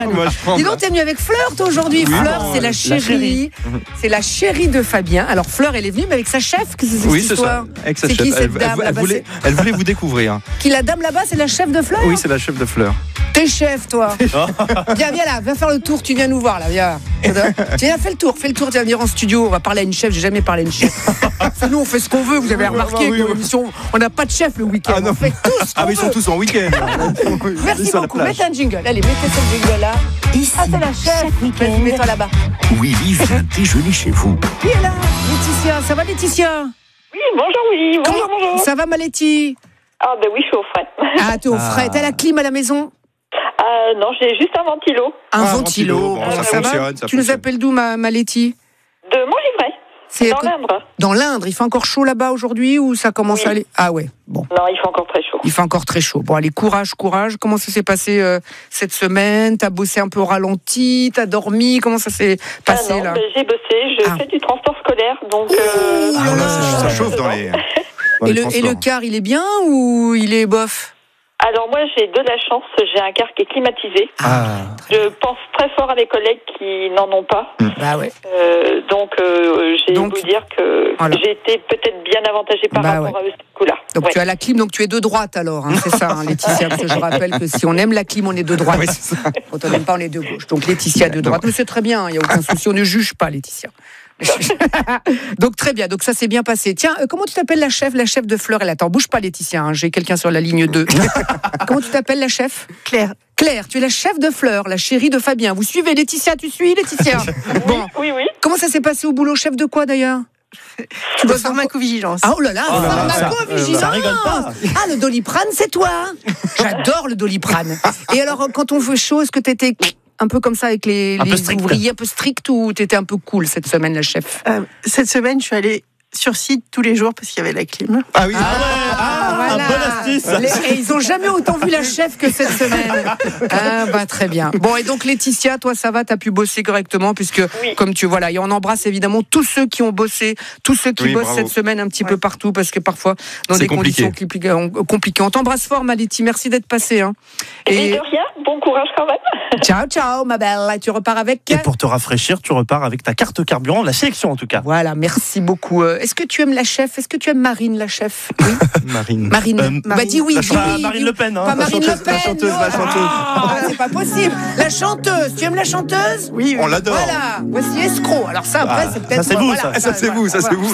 Moi, je prends. Dis donc, t'es venu avec Fleur, toi, aujourd'hui. Oui, Fleur, bon, c'est la chérie. C'est la chérie de Fabien. Alors, Fleur, elle est venue, mais avec sa chef. Que c'est Oui, cette c'est histoire ça. Avec sa C'est chef. qui, cette dame, là-bas, Elle voulait vous découvrir. Qui, la dame là-bas, c'est la chef de Fleur? Oui, c'est la chef de Fleur. T'es chef, toi. Viens là, viens faire le tour. Tu viens nous voir, là, viens. Viens, fais le tour, tu viens venir en studio. On va parler à une chef. J'ai jamais parlé à une chef. Nous, on fait ce qu'on veut. Vous avez remarqué oui, que oui. l'émission, on n'a pas de chef le week-end. Ah, non. On fait tout ce qu'on Mais ils sont veut. tous en week-end. Merci beaucoup. Mettez un jingle. Allez, mettez ce jingle-là. Ici, Ah, c'est la chef. chaque week-end. Vas-y, mets-toi là-bas. Willy vient déjeuner chez vous. Qui est là? Laetitia. Ça va, Laetitia? Oui, bonjour Willy, bonjour. Ça va, ma Letty? Ah ben oui, je suis au frais. Ah, t'es au frais. T'as la clim à la maison? Non, j'ai juste un ventilo Un Ah, ventilo. bon, Bon, ça va fonctionne, ça Tu nous fonctionne. appelles d'où, ma Letty? de Montgivray, C'est dans l'Indre. Dans l'Indre. Il fait encore chaud là-bas aujourd'hui ou ça commence Oui. à aller? Ah ouais, bon. Non, il fait encore très chaud. Il fait encore très chaud. Bon, allez, courage. Comment ça s'est passé cette semaine? T'as bossé un peu au ralenti? T'as dormi? Comment ça s'est passé non, là? ben, j'ai bossé, je Ah. fais du transport scolaire, donc... Ah, là, ça chauffe dans les. dans Et les le transports. car, il est bien ou il est bof? Alors moi, j'ai de la chance, j'ai un car qui est climatisé. Ah. Je pense très fort à mes collègues qui n'en ont pas. Bah ouais. Donc, j'ai Donc, beau dire que voilà. j'ai été peut-être bien avantagée par Bah rapport à ce coup-là. Donc Ouais. tu as la clim, donc tu es de droite alors, hein, c'est ça, hein, Laetitia, parce que je rappelle que si on aime la clim, on est de droite. Oui, c'est ça. Quand on n'aime pas, on est de gauche. Donc Laetitia de droite, mais c'est très bien, il n'y a aucun souci, on ne juge pas Laetitia. Donc très bien, donc ça s'est bien passé. Tiens, comment tu t'appelles la chef de Fleur? Elle attend, bouge pas Laetitia, hein, j'ai quelqu'un sur la ligne 2. Comment tu t'appelles la chef? Claire. Claire, tu es la chef de Fleur, la chérie de Fabien. Vous suivez Laetitia, tu suis Laetitia? Bon, Oui. comment ça s'est passé au boulot, chef de quoi d'ailleurs? Tu bosses dans Pharmacovigilance. Ah, oh là là, pharmacovigilance. ça rigole pas. Ah, le Doliprane, c'est toi. J'adore le Doliprane. Et alors, quand on fait chaud, est-ce que t'étais un peu comme ça avec les peu strict. ouvriers, un peu strict, ou t'étais un peu cool cette semaine, la chef? Cette semaine, je suis allée sur site tous les jours parce qu'il y avait la clim. Ah oui. Voilà. bonne astuce. Et ils ont jamais autant vu la chef que cette semaine. Ah bah très bien. Bon, et donc Laetitia, toi ça va, t'as pu bosser correctement puisque Oui. comme tu voilà, et on embrasse évidemment tous ceux qui ont bossé, tous ceux qui Oui, bossent bravo. cette semaine un petit peu partout parce que parfois dans C'est des compliqué. conditions compliquées. On t'embrasse fort, ma Letty. Merci d'être passée. Hein. Et de rien, bon courage quand même. Ciao, ma belle. Et tu repars avec. Et pour te rafraîchir, tu repars avec ta carte carburant, la sélection en tout cas. Voilà, merci beaucoup. Est-ce que tu aimes la chef? Est-ce que tu aimes Marine, la chef? Oui. Marine. Marine. Bah dis oui. la dis pas oui, Marine dis Le oui. Pen, hein. Pas La Marine chanteuse, Le Pen. la chanteuse, la chanteuse. Ah, c'est pas possible. La chanteuse. Tu aimes la chanteuse? Oui, On l'adore. Voilà. Voici Escroc. Alors ça, après, c'est peut-être. ça, c'est vous, voilà, ça. Ça, c'est vous, ça, c'est vous.